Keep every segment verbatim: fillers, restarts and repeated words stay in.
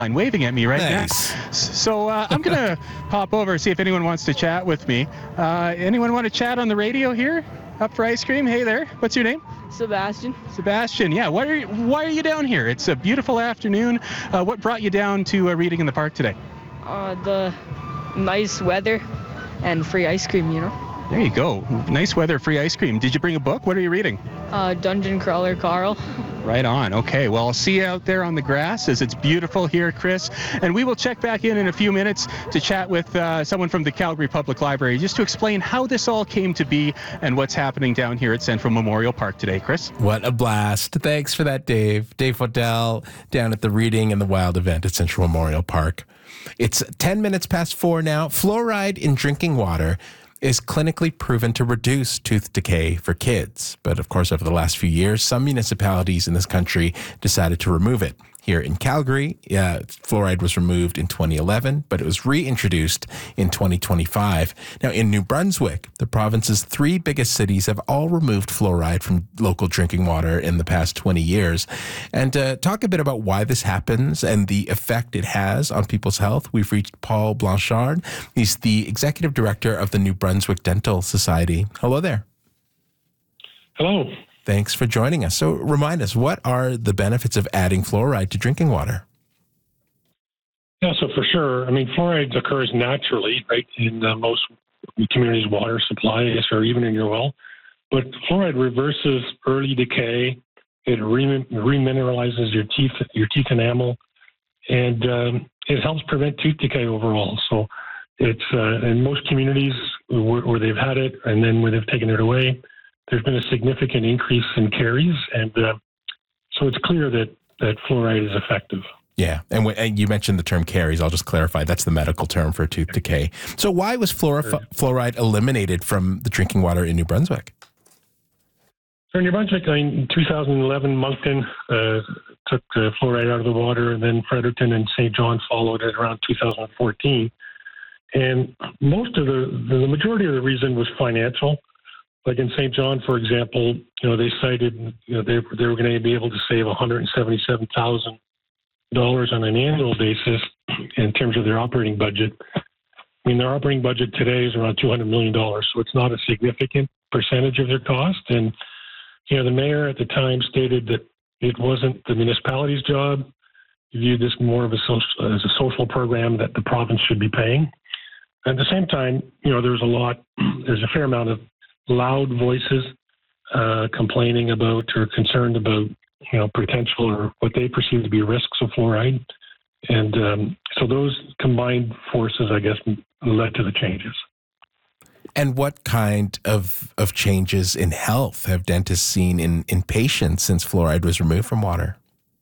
waving at me right nice. now. So uh, I'm going to pop over, see if anyone wants to chat with me. Uh, anyone want to chat on the radio here? Up for ice cream? Hey there. What's your name? Sebastian. Sebastian, yeah. Why are you, why are you down here? It's a beautiful afternoon. Uh, what brought you down to uh, reading in the park today? Uh, the nice weather and free ice cream, you know. There you go. Nice weather, free ice cream. Did you bring a book? What are you reading? Uh, Dungeon Crawler Carl. Right on. Okay. Well, I'll see you out there on the grass as it's beautiful here, Chris. And we will check back in in a few minutes to chat with uh, someone from the Calgary Public Library just to explain how this all came to be and what's happening down here at Central Memorial Park today, Chris. What a blast. Thanks for that, Dave. Dave Waddell down at the Reading and the Wild event at Central Memorial Park. It's ten minutes past four now. Fluoride in drinking water is clinically proven to reduce tooth decay for kids. But of course, over the last few years, some municipalities in this country decided to remove it. Here in Calgary, uh, fluoride was removed in twenty eleven, but it was reintroduced in twenty twenty-five. Now, in New Brunswick, the province's three biggest cities have all removed fluoride from local drinking water in the past twenty years. And to uh, talk a bit about why this happens and the effect it has on people's health, we've reached Paul Blanchard. He's the executive director of the New Brunswick Dental Society. Hello there. Hello. Thanks for joining us. So remind us, what are the benefits of adding fluoride to drinking water? Yeah, so for sure. I mean, fluoride occurs naturally, right, in uh, most communities' water supply, I guess, or even in your well. But fluoride reverses early decay. It re- remineralizes your teeth, your teeth enamel, and um, it helps prevent tooth decay overall. So it's uh, in most communities where, where they've had it, and then when they've taken it away, there's been a significant increase in caries, and uh, so it's clear that, that fluoride is effective. Yeah, and, w- and you mentioned the term caries. I'll just clarify. That's the medical term for tooth decay. So why was fluor- Sure. fluoride eliminated from the drinking water in New Brunswick? So in New Brunswick, in two thousand eleven, Moncton uh, took uh, fluoride out of the water, and then Fredericton and Saint John followed it around two thousand fourteen. And most of the, the majority of the reason was financial. Like in Saint John, for example, you know, they cited, you know, they, they were going to be able to save one hundred seventy-seven thousand dollars on an annual basis in terms of their operating budget. I mean, their operating budget today is around two hundred million dollars, so it's not a significant percentage of their cost. And, you know, the mayor at the time stated that it wasn't the municipality's job. He viewed this more of a social, as a social program that the province should be paying. At the same time, you know, there's a lot, there's a fair amount of loud voices uh, complaining about or concerned about, you know, potential or what they perceive to be risks of fluoride. And um, so those combined forces, I guess, led to the changes. And what kind of, of changes in health have dentists seen in, in patients since fluoride was removed from water?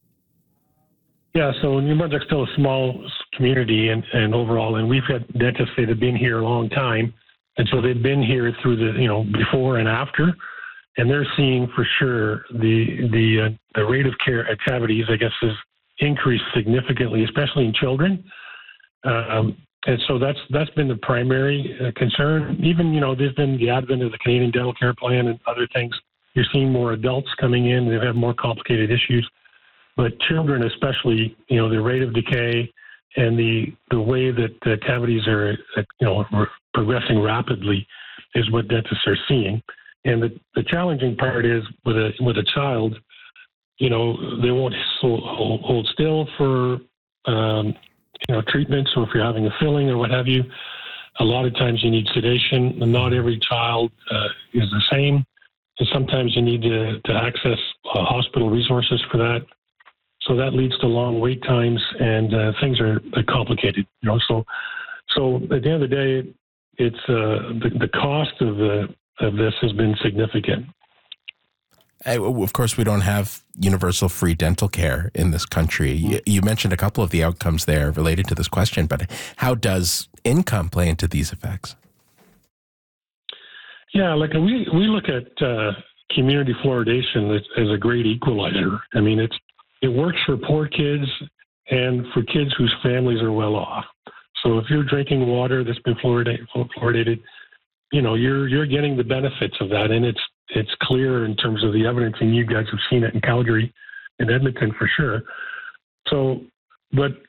Yeah, so New Brunswick's still a small community and, and overall, and we've had dentists that have been here a long time. And so they've been here through the, you know, before and after, and they're seeing for sure the the uh, the rate of care at cavities, I guess, has increased significantly, especially in children. Um, and so that's that's been the primary uh, concern. Even, you know, there's been the advent of the Canadian Dental Care Plan and other things. You're seeing more adults coming in; they have more complicated issues. But children, especially, you know, the rate of decay and the the way that uh, cavities are, uh, you know, progressing rapidly is what dentists are seeing. And the, the challenging part is with a with a child, you know, they won't hold, hold still for, um, you know, treatment. So if you're having a filling or what have you, a lot of times you need sedation. Not every child uh, is the same. And sometimes you need to, to access uh, hospital resources for that. So that leads to long wait times, and uh, things are complicated, you know. So, so at the end of the day, it's uh, the, the cost of the of this has been significant. Of course, we don't have universal free dental care in this country. You, you mentioned a couple of the outcomes there related to this question, but how does income play into these effects? Yeah, like we we look at uh, community fluoridation as, as a great equalizer. I mean, it's it works for poor kids and for kids whose families are well off. So if you're drinking water that's been fluoridated, fluoridated, you know, you're you're getting the benefits of that, and it's it's clear in terms of the evidence, and you guys have seen it in Calgary and Edmonton for sure. So, but